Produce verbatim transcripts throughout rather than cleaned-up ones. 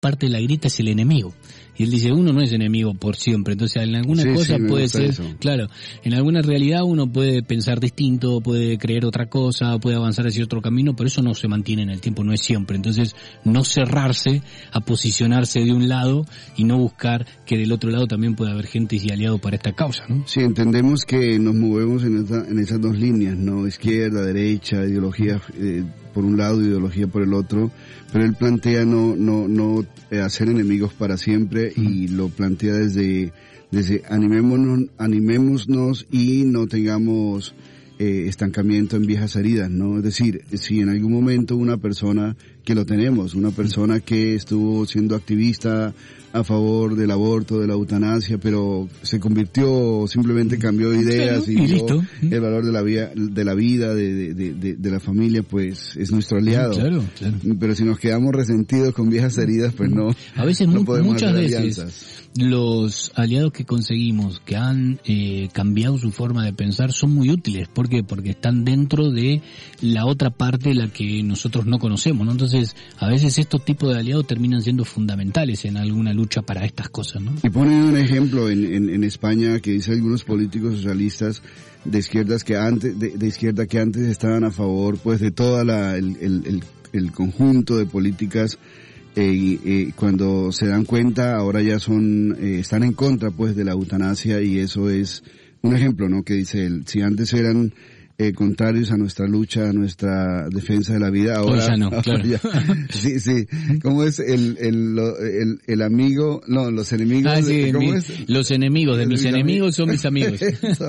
parte de la grieta es el enemigo. Y él dice, uno no es enemigo por siempre, entonces en alguna sí, cosa sí, puede ser, eso. claro, en alguna realidad uno puede pensar distinto, puede creer otra cosa, puede avanzar hacia otro camino, pero eso no se mantiene en el tiempo, no es siempre. Entonces, no cerrarse a posicionarse de un lado y no buscar que del otro lado también pueda haber gente y aliado para esta causa, ¿no? Sí, entendemos que nos movemos en, esa, en esas dos líneas, ¿no? Izquierda, derecha, ideología eh, por un lado, ideología por el otro, pero él plantea no no no eh, hacer enemigos para siempre mm. y lo plantea desde desde animémonos, animémonos y no tengamos eh, estancamiento en viejas heridas, ¿no? Es decir, si en algún momento una persona que lo tenemos, una persona que estuvo siendo activista a favor del aborto, de la eutanasia, pero se convirtió, simplemente cambió de ideas claro, y, y listo. El valor de la vida, de la vida, de, de, de, de la familia, pues es nuestro aliado. Claro, claro. Pero si nos quedamos resentidos con viejas heridas, pues no. A veces, no mu- podemos muchas hacer veces, alianzas. Los aliados que conseguimos, que han eh, cambiado su forma de pensar, son muy útiles. ¿Por qué? Porque están dentro de la otra parte, la que nosotros no conocemos, ¿no? Entonces, a veces estos tipos de aliados terminan siendo fundamentales en alguna lucha para estas cosas, ¿no? Y ponen un ejemplo en, en, en España que dice algunos políticos socialistas de izquierdas que antes, de, de izquierda que antes estaban a favor, pues, de toda la, el, el, el, el conjunto de políticas. Eh, eh, cuando se dan cuenta ahora ya son eh, están en contra pues de la eutanasia, y eso es un ejemplo, ¿no? Que dice él, si antes eran eh, contrarios a nuestra lucha, a nuestra defensa de la vida, ahora, oh, ya no, ahora claro. ya, sí, sí, ¿cómo es el el, lo, el el amigo? No, los enemigos. Ah, sí, ¿cómo mi, es? Los enemigos de mis, mis enemigos son mis amigos. Eso,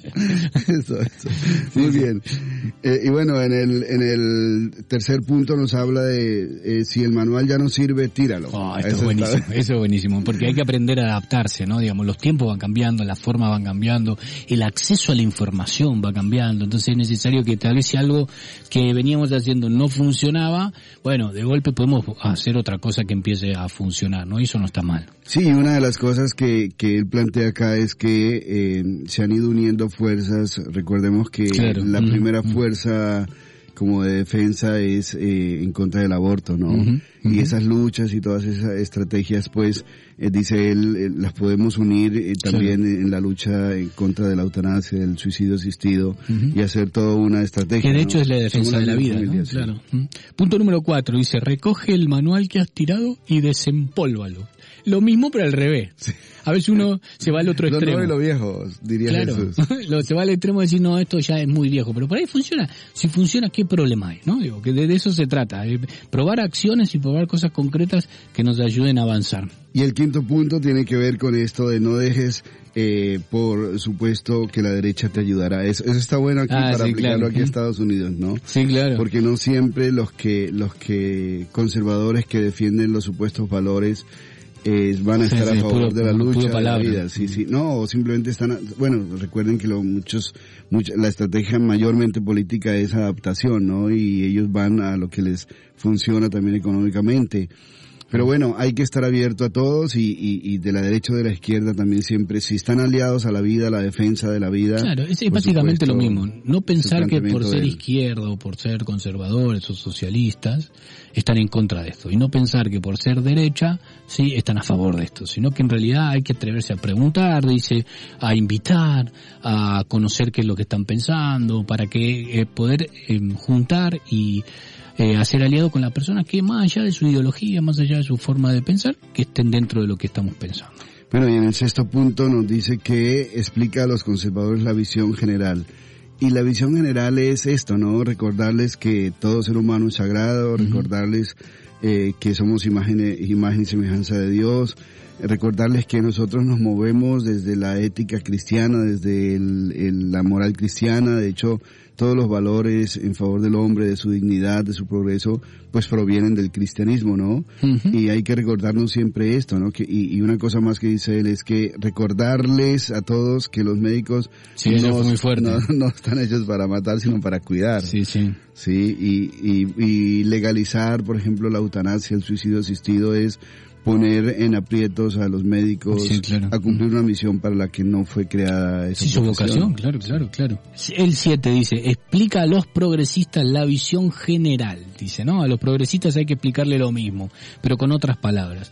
eso, eso. Muy bien. Eh, y bueno, en el en el tercer punto nos habla de eh, si el manual ya no sirve, tíralo. Oh, esto Eso es buenísimo, está... eso es buenísimo, porque hay que aprender a adaptarse, ¿no? Digamos, los tiempos van cambiando, las formas van cambiando, el acceso a la información va cambiando, entonces es necesario que tal vez si algo que veníamos haciendo no funcionaba, bueno, de golpe podemos hacer otra cosa que empiece a funcionar, ¿no? Y eso no está mal. Sí, una de las cosas que, que él plantea acá es que eh, se han ido uniendo fuerzas. Recordemos que claro. la mm, primera mm. fuerza como de defensa es eh, en contra del aborto, ¿no? Uh-huh, uh-huh. Y esas luchas y todas esas estrategias, pues, eh, dice él, eh, las podemos unir eh, también claro. en la lucha en contra de la eutanasia, del suicidio asistido, uh-huh. y hacer toda una estrategia. Que de ¿no? hecho es la defensa de la vida, familia, ¿no? Sí. Claro. Punto número cuatro, dice, recoge el manual que has tirado y desempólvalo. Lo mismo pero al revés. Sí. A veces uno se va al otro lo extremo. Lo nuevo y lo viejo, diría claro. Jesús. Se va al extremo de decir, no, esto ya es muy viejo. Pero por ahí funciona. Si funciona, ¿qué problema hay? ¿No? Digo, que de, de eso se trata. De probar acciones y probar cosas concretas que nos ayuden a avanzar. Y el quinto punto tiene que ver con esto de no dejes, eh, por supuesto, que la derecha te ayudará. Eso, eso está bueno aquí ah, para sí, aplicarlo claro. aquí a Estados Unidos, ¿no? Sí, claro. Porque no siempre los que, los que conservadores que defienden los supuestos valores Eh, van a estar sí, sí, a favor puro, de la lucha, de la vida, sí, sí, no, o simplemente están, a, bueno, recuerden que lo, muchos, much, la estrategia mayormente política es adaptación, ¿no? Y ellos van a lo que les funciona también económicamente. Pero bueno, hay que estar abierto a todos y, y, y de la derecha o de la izquierda también siempre, si están aliados a la vida, a la defensa de la vida. Claro, es, es básicamente supuesto, lo mismo. No pensar que por ser izquierda o por ser conservadores o socialistas están en contra de esto. Y no pensar que por ser derecha, sí, están a favor de esto. Sino que en realidad hay que atreverse a preguntar, dice, a invitar, a conocer qué es lo que están pensando, para que eh, poder eh, juntar y Eh, hacer aliado con las personas que más allá de su ideología, más allá de su forma de pensar, que estén dentro de lo que estamos pensando. Bueno, y en el sexto punto nos dice que explica a los conservadores la visión general. Y la visión general es esto, ¿no? Recordarles que todo ser humano es sagrado, uh-huh. recordarles eh, que somos imagen, imagen y semejanza de Dios, recordarles que nosotros nos movemos desde la ética cristiana, desde el, el, la moral cristiana. De hecho, todos los valores en favor del hombre, de su dignidad, de su progreso, pues provienen del cristianismo, ¿no? Uh-huh. Y hay que recordarnos siempre esto, ¿no? Que, y, y una cosa más que dice él es que recordarles a todos que los médicos sí, no, fue muy fuerte. no, no están hechos para matar, sino para cuidar. Sí, sí. Sí, y, y, y legalizar, por ejemplo, la eutanasia, el suicidio asistido es poner en aprietos a los médicos, sí, claro. a cumplir una misión para la que no fue creada esa sí, su vocación, claro, claro, claro. El siete dice, explica a los progresistas la visión general, dice, ¿no? A los progresistas hay que explicarle lo mismo, pero con otras palabras.